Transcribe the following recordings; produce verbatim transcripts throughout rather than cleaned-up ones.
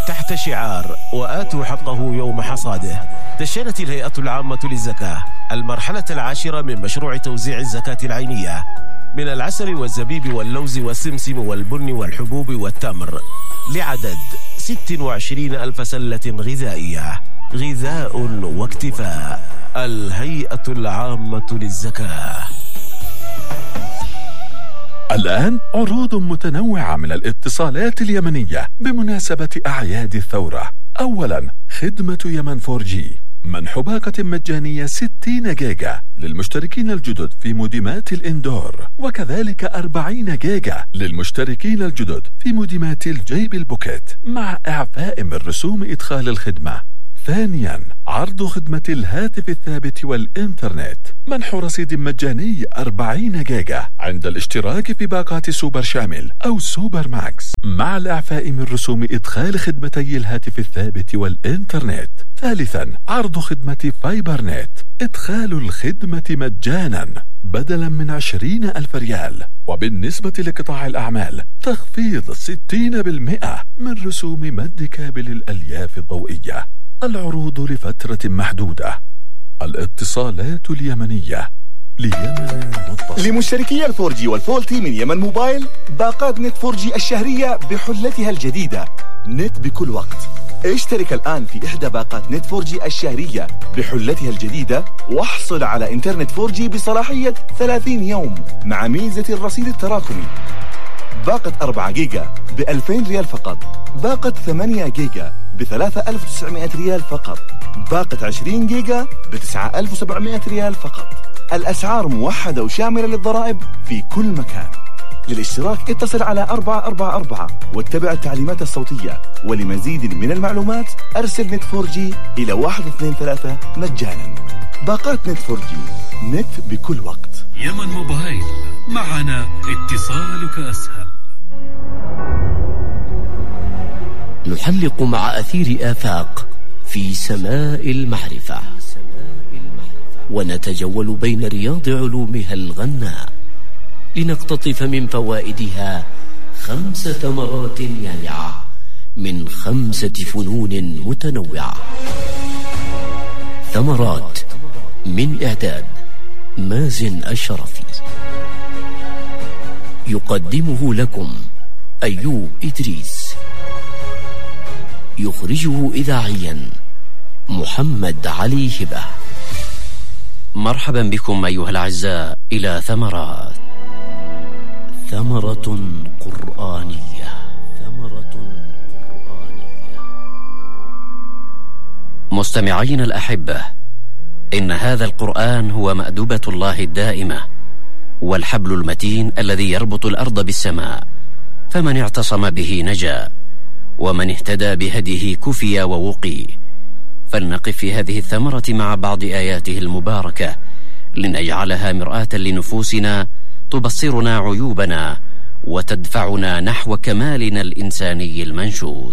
تحت شعار وآتوا حقه يوم حصاده، دشنت الهيئة العامة للزكاة المرحلة العاشرة من مشروع توزيع الزكاة العينية من العسل والزبيب واللوز والسمسم والبن والحبوب والتمر لعدد ستة وعشرين ألف سلة غذائية. غذاء واكتفاء. الهيئة العامة للزكاة. الآن عروض متنوعة من الاتصالات اليمنية بمناسبة أعياد الثورة. أولا، خدمة يمن فور جي، منح باقة مجانية ستين جيجا للمشتركين الجدد في موديمات الإندور، وكذلك أربعين جيجا للمشتركين الجدد في موديمات الجيب البوكيت مع إعفاء من رسوم إدخال الخدمة. ثانيا، عرض خدمة الهاتف الثابت والإنترنت، منح رصيد مجاني أربعين جيجا عند الاشتراك في باقات سوبر شامل أو سوبر ماكس مع الإعفاء من رسوم إدخال خدمتي الهاتف الثابت والإنترنت. ثالثا، عرض خدمة فايبر نت، إدخال الخدمة مجانا بدلا من عشرين ألف ريال، وبالنسبة لقطاع الأعمال تخفيض ستين بالمئة من رسوم مد كابل الألياف الضوئية. العروض لفترة محدودة. الاتصالات اليمنية ليمن متصل. لمشتركي الفور جي والفولتي من يمن موبايل، باقات نت فور جي الشهرية بحلتها الجديدة، نت بكل وقت. اشترك الآن في إحدى باقات نت فور جي الشهرية بحلتها الجديدة واحصل على إنترنت فور جي بصلاحية ثلاثين يوم مع ميزة الرصيد التراكمي. باقة أربعة جيجا بألفين ريال فقط، باقة ثمانية جيجا بثلاثة آلاف وتسعمائة ريال فقط، باقة عشرين جيجا بتسعة آلاف وسبعمائة ريال فقط. الأسعار موحدة وشاملة للضرائب في كل مكان. للاشتراك اتصل على أربعة أربعة أربعة واتبع التعليمات الصوتية، ولمزيد من المعلومات أرسل نت فور جي إلى واحد اثنين ثلاثة مجانا. باقات نت فور جي، نت بكل وقت. يمن موبايل، معنا اتصالك أسهل. نحلق مع أثير آفاق في سماء المعرفة، ونتجول بين رياض علومها الغناء لنقتطف من فوائدها خمس ثمرات يانعة من خمسة فنون متنوعة. ثمرات من إعداد مازن الشرفي، يقدمه لكم أيوب إدريس، يخرجه إذاعيا محمد علي هبة. مرحبا بكم أيها الأعزاء إلى ثمرات. ثمرة قرآنية. ثمرة قرآنية. مستمعين الأحبة، إن هذا القرآن هو مأدبة الله الدائمة والحبل المتين الذي يربط الأرض بالسماء، فمن اعتصم به نجا، ومن اهتدى بهديه كفي ووقي. فلنقف في هذه الثمرة مع بعض آياته المباركة لنجعلها مرآة لنفوسنا تبصرنا عيوبنا وتدفعنا نحو كمالنا الإنساني المنشود.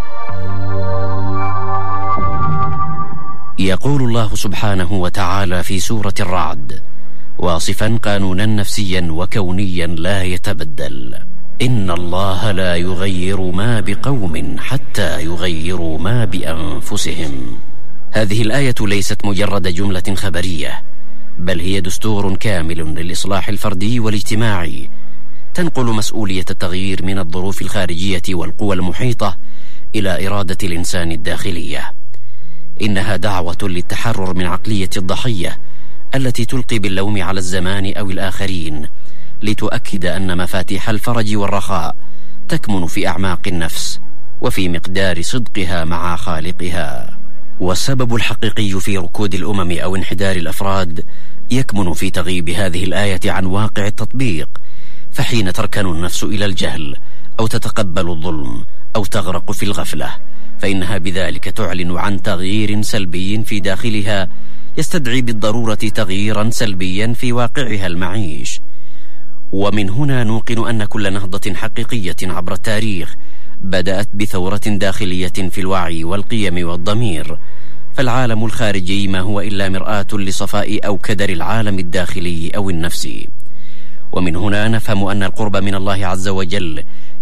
يقول الله سبحانه وتعالى في سورة الرعد واصفا قانونا نفسيا وكونيا لا يتبدل: إن الله لا يغير ما بقوم حتى يغيروا ما بأنفسهم. هذه الآية ليست مجرد جملة خبرية، بل هي دستور كامل للإصلاح الفردي والاجتماعي، تنقل مسؤولية التغيير من الظروف الخارجية والقوى المحيطة إلى إرادة الإنسان الداخلية. إنها دعوة للتحرر من عقلية الضحية التي تلقي باللوم على الزمان أو الآخرين، لتؤكد أن مفاتيح الفرج والرخاء تكمن في أعماق النفس وفي مقدار صدقها مع خالقها. والسبب الحقيقي في ركود الأمم أو انحدار الأفراد يكمن في تغيب هذه الآية عن واقع التطبيق. فحين تركن النفس إلى الجهل أو تتقبل الظلم أو تغرق في الغفلة، فإنها بذلك تعلن عن تغيير سلبي في داخلها يستدعي بالضرورة تغييرا سلبيا في واقعها المعيش. ومن هنا نوقن أن كل نهضة حقيقية عبر التاريخ بدأت بثورة داخلية في الوعي والقيم والضمير، فالعالم الخارجي ما هو إلا مرآة لصفاء أو كدر العالم الداخلي أو النفسي. ومن هنا نفهم أن القرب من الله عز وجل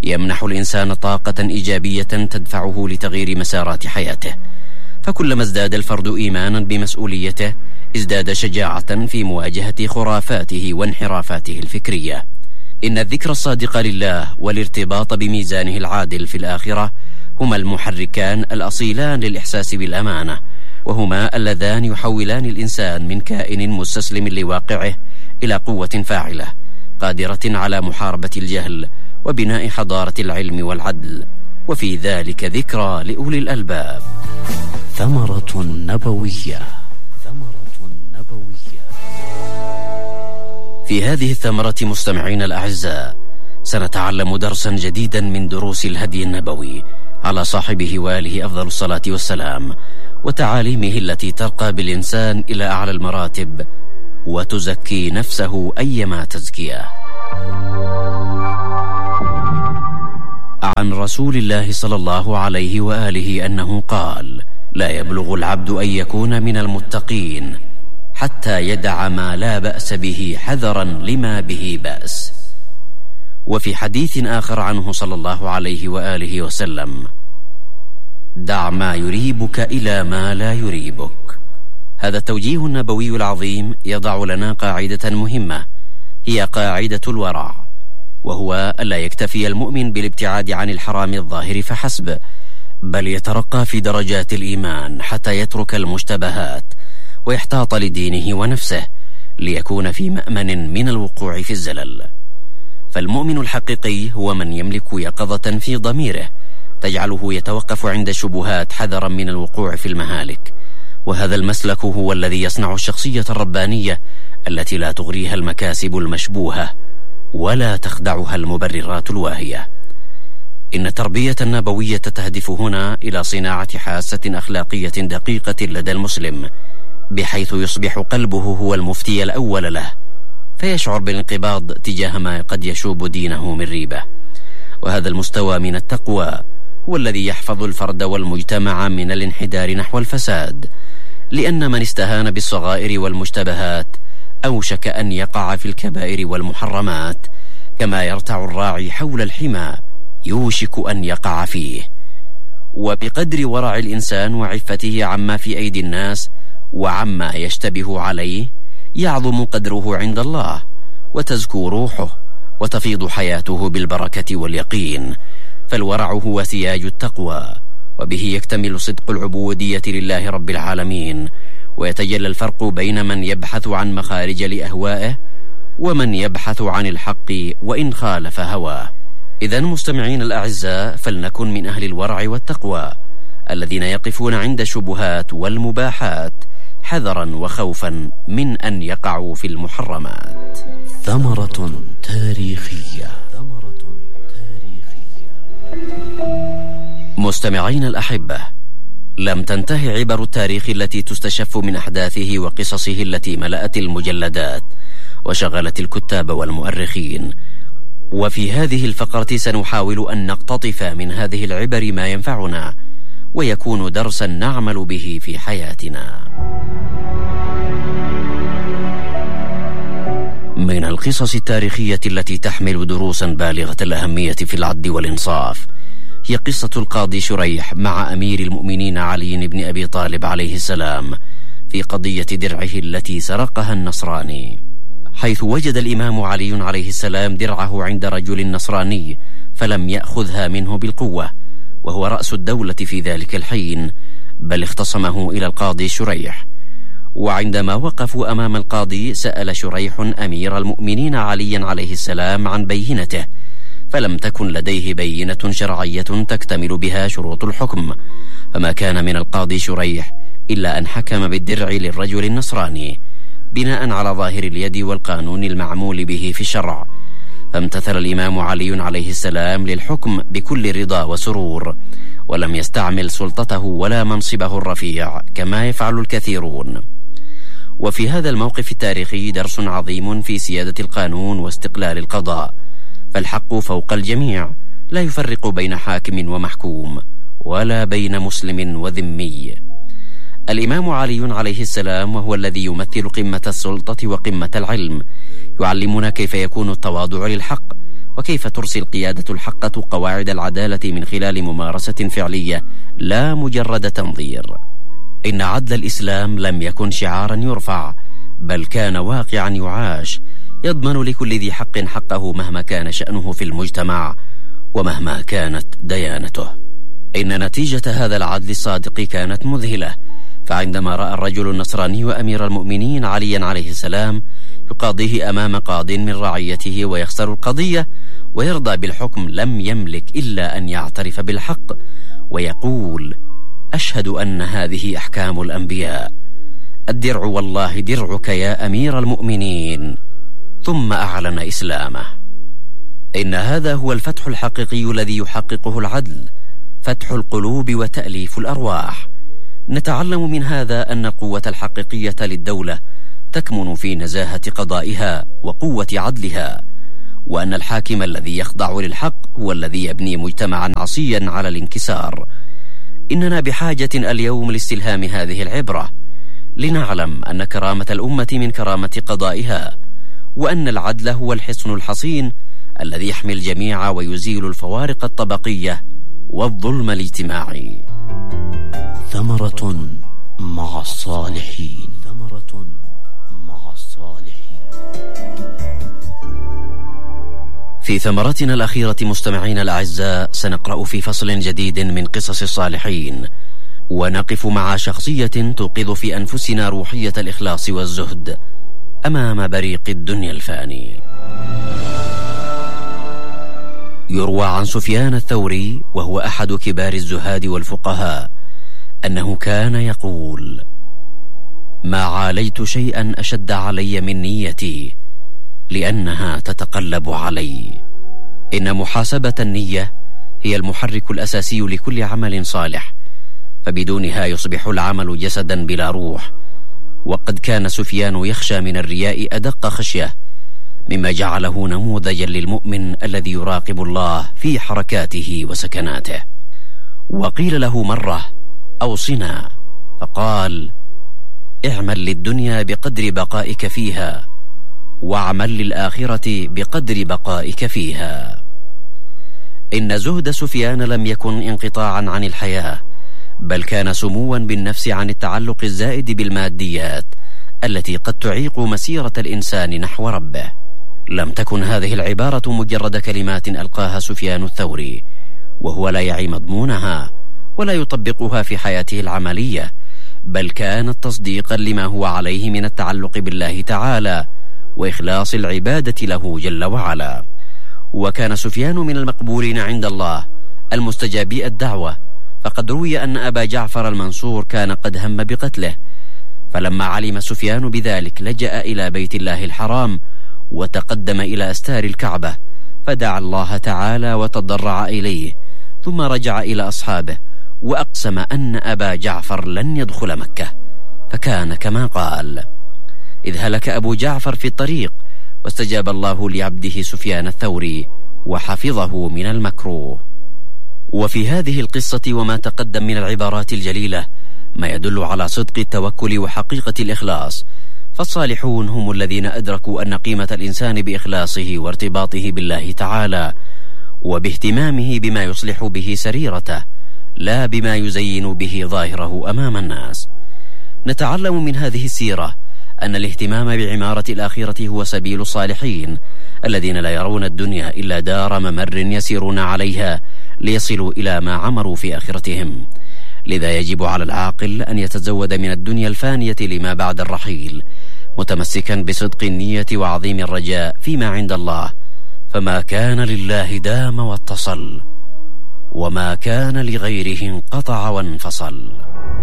يمنح الإنسان طاقة إيجابية تدفعه لتغيير مسارات حياته، فكلما ازداد الفرد إيمانا بمسؤوليته ازداد شجاعة في مواجهة خرافاته وانحرافاته الفكرية. إن الذكر الصادق لله والارتباط بميزانه العادل في الآخرة هما المحركان الأصيلان للإحساس بالأمانة، وهما اللذان يحولان الإنسان من كائن مستسلم لواقعه إلى قوة فاعلة قادرة على محاربة الجهل وبناء حضارة العلم والعدل، وفي ذلك ذكرى لأولي الألباب. ثمرة نبوية. ثمرة نبوية. في هذه الثمرة مستمعين الأعزاء سنتعلم درسا جديدا من دروس الهدي النبوي على صاحبه وآله أفضل الصلاة والسلام، وتعاليمه التي ترقى بالإنسان إلى أعلى المراتب وتزكي نفسه أيما تزكيه. عن رسول الله صلى الله عليه وآله أنه قال: لا يبلغ العبد أن يكون من المتقين حتى يدع ما لا بأس به حذرا لما به بأس. وفي حديث آخر عنه صلى الله عليه وآله وسلم: دع ما يريبك إلى ما لا يريبك. هذا التوجيه النبوي العظيم يضع لنا قاعدة مهمة، هي قاعدة الورع، وهو ألا يكتفي المؤمن بالابتعاد عن الحرام الظاهر فحسب، بل يترقى في درجات الإيمان حتى يترك المشتبهات ويحتاط لدينه ونفسه ليكون في مأمن من الوقوع في الزلل. فالمؤمن الحقيقي هو من يملك يقظة في ضميره تجعله يتوقف عند الشبهات حذرا من الوقوع في المهالك، وهذا المسلك هو الذي يصنع الشخصية الربانية التي لا تغريها المكاسب المشبوهة ولا تخدعها المبررات الواهية. إن التربية النبوية تهدف هنا إلى صناعة حاسة أخلاقية دقيقة لدى المسلم، بحيث يصبح قلبه هو المفتي الأول له، فيشعر بالانقباض تجاه ما قد يشوب دينه من ريبة. وهذا المستوى من التقوى هو الذي يحفظ الفرد والمجتمع من الانحدار نحو الفساد، لأن من استهان بالصغائر والمشتبهات أوشك أن يقع في الكبائر والمحرمات، كما يرتع الراعي حول الحمى يوشك أن يقع فيه. وبقدر ورع الإنسان وعفته عما في أيدي الناس وعما يشتبه عليه يعظم قدره عند الله، وتزكو روحه، وتفيض حياته بالبركة واليقين. فالورع هو سياج التقوى، وبه يكتمل صدق العبودية لله رب العالمين، ويتجلى الفرق بين من يبحث عن مخارج لأهوائه ومن يبحث عن الحق وإن خالف هواه. إذن مستمعين الأعزاء، فلنكن من أهل الورع والتقوى الذين يقفون عند الشبهات والمباحات حذرا وخوفا من أن يقعوا في المحرمات. ثمرة تاريخية. ثمرة تاريخية. مستمعين الأحبة، لم تنتهي عبر التاريخ التي تستشف من أحداثه وقصصه التي ملأت المجلدات وشغلت الكتاب والمؤرخين، وفي هذه الفقرة سنحاول أن نقتطف من هذه العبر ما ينفعنا ويكون درسا نعمل به في حياتنا. من القصص التاريخية التي تحمل دروسا بالغة الأهمية في العدل والإنصاف هي قصة القاضي شريح مع أمير المؤمنين علي بن أبي طالب عليه السلام في قضية درعه التي سرقها النصراني، حيث وجد الإمام علي عليه السلام درعه عند رجل نصراني فلم يأخذها منه بالقوة، وهو رأس الدولة في ذلك الحين، بل اختصمه إلى القاضي شريح. وعندما وقفوا أمام القاضي سأل شريح أمير المؤمنين عليا عليه السلام عن بينته، فلم تكن لديه بينة شرعية تكتمل بها شروط الحكم، فما كان من القاضي شريح إلا أن حكم بالدرع للرجل النصراني بناء على ظاهر اليد والقانون المعمول به في الشرع. فامتثل الإمام علي عليه السلام للحكم بكل رضا وسرور، ولم يستعمل سلطته ولا منصبه الرفيع كما يفعل الكثيرون. وفي هذا الموقف التاريخي درس عظيم في سيادة القانون واستقلال القضاء، فالحق فوق الجميع، لا يفرق بين حاكم ومحكوم ولا بين مسلم وذمي. الإمام علي عليه السلام وهو الذي يمثل قمة السلطة وقمة العلم يعلمنا كيف يكون التواضع للحق وكيف ترسي القيادة الحقة قواعد العدالة من خلال ممارسة فعلية لا مجرد تنظير. إن عدل الإسلام لم يكن شعارا يرفع، بل كان واقعا يعاش، يضمن لكل ذي حق حقه مهما كان شأنه في المجتمع ومهما كانت ديانته. إن نتيجة هذا العدل الصادق كانت مذهلة، فعندما رأى الرجل النصراني أمير المؤمنين عليا عليه السلام يقاضيه أمام قاض من رعيته ويخسر القضية ويرضى بالحكم، لم يملك إلا أن يعترف بالحق ويقول: أشهد أن هذه أحكام الأنبياء، الدرع والله درعك يا أمير المؤمنين، ثم أعلن إسلامه. إن هذا هو الفتح الحقيقي الذي يحققه العدل، فتح القلوب وتأليف الأرواح. نتعلم من هذا أن القوة الحقيقية للدولة تكمن في نزاهة قضائها وقوة عدلها، وأن الحاكم الذي يخضع للحق هو الذي يبني مجتمعا عصيا على الانكسار. إننا بحاجة اليوم لاستلهام هذه العبرة، لنعلم أن كرامة الأمة من كرامة قضائها، وأن العدل هو الحصن الحصين الذي يحمي الجميع ويزيل الفوارق الطبقية والظلم الاجتماعي. ثمرة مع الصالحين. ثمرة مع الصالحين. في ثمرتنا الأخيرة مستمعين الأعزاء سنقرأ في فصل جديد من قصص الصالحين، ونقف مع شخصية توقظ في أنفسنا روحية الإخلاص والزهد أمام بريق الدنيا الفاني. يروى عن سفيان الثوري وهو أحد كبار الزهاد والفقهاء أنه كان يقول: ما عاليت شيئا أشد علي من نيتي لأنها تتقلب علي. إن محاسبة النية هي المحرك الأساسي لكل عمل صالح، فبدونها يصبح العمل جسدا بلا روح. وقد كان سفيان يخشى من الرياء أدق خشية، مما جعله نموذجا للمؤمن الذي يراقب الله في حركاته وسكناته. وقيل له مرة: أوصنا، فقال: اعمل للدنيا بقدر بقائك فيها، واعمل للآخرة بقدر بقائك فيها. إن زهد سفيان لم يكن انقطاعا عن الحياة، بل كان سموا بالنفس عن التعلق الزائد بالماديات التي قد تعيق مسيرة الإنسان نحو ربه. لم تكن هذه العبارة مجرد كلمات ألقاها سفيان الثوري وهو لا يعي مضمونها ولا يطبقها في حياته العملية، بل كانت تصديقا لما هو عليه من التعلق بالله تعالى وإخلاص العبادة له جل وعلا. وكان سفيان من المقبولين عند الله المستجابي الدعوة، فقد روي أن أبا جعفر المنصور كان قد هم بقتله، فلما علم سفيان بذلك لجأ إلى بيت الله الحرام وتقدم إلى أستار الكعبة، فدعا الله تعالى وتضرع إليه، ثم رجع إلى أصحابه وأقسم أن أبا جعفر لن يدخل مكة، فكان كما قال: إذ هلك أبو جعفر في الطريق، واستجاب الله لعبده سفيان الثوري وحفظه من المكروه. وفي هذه القصة وما تقدم من العبارات الجليلة ما يدل على صدق التوكل وحقيقة الإخلاص، فالصالحون هم الذين أدركوا أن قيمة الإنسان بإخلاصه وارتباطه بالله تعالى، وباهتمامه بما يصلح به سريرته لا بما يزين به ظاهره أمام الناس. نتعلم من هذه السيرة أن الاهتمام بعمارة الآخرة هو سبيل الصالحين الذين لا يرون الدنيا إلا دار ممر يسيرون عليها ليصلوا إلى ما عمروا في آخرتهم. لذا يجب على العاقل أن يتزود من الدنيا الفانية لما بعد الرحيل، متمسكا بصدق النية وعظيم الرجاء فيما عند الله، فما كان لله دام واتصل، وما كان لغيره انقطع وانفصل.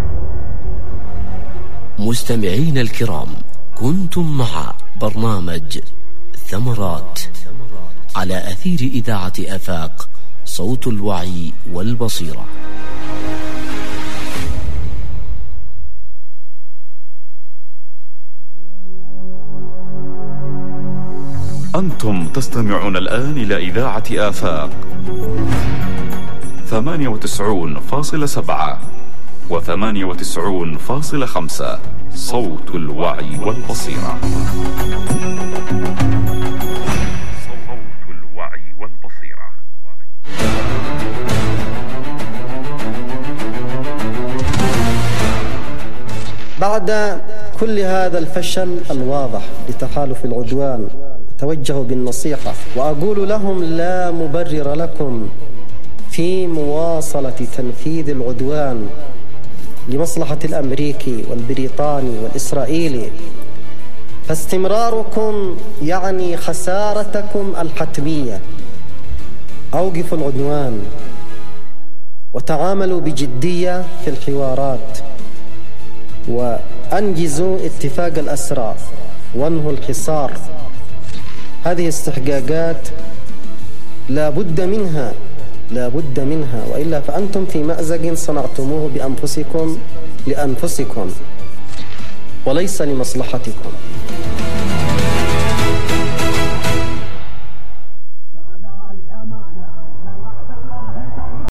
مستمعين الكرام، كنتم مع برنامج ثمرات على أثير إذاعة آفاق، صوت الوعي والبصيرة. أنتم تستمعون الآن إلى إذاعة آفاق ثمانية وتسعون فاصلة سبعة وثمانية وتسعون فاصلة خمسة، صوت الوعي والبصيرة. صوت الوعي والبصيرة. بعد كل هذا الفشل الواضح لتحالف العدوان أتوجه بالنصيحة وأقول لهم لا مبرر لكم في مواصلة تنفيذ العدوان لمصلحة الأمريكي والبريطاني والإسرائيلي، فاستمراركم يعني خسارتكم الحتمية. أوقفوا العدوان وتعاملوا بجدية في الحوارات وأنجزوا اتفاق الأسرى وانهوا الحصار. هذه استحقاقات لا بد منها لا بد منها وإلا فأنتم في مأزق صنعتموه بأنفسكم لأنفسكم وليس لمصلحتكم.